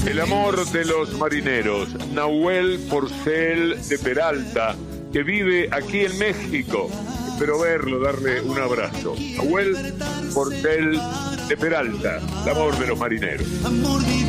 El amor de los marineros, Nahuel Porcel de Peralta, que vive aquí en México. Espero verlo, darle un abrazo. Nahuel Porcel de Peralta, el amor de los marineros.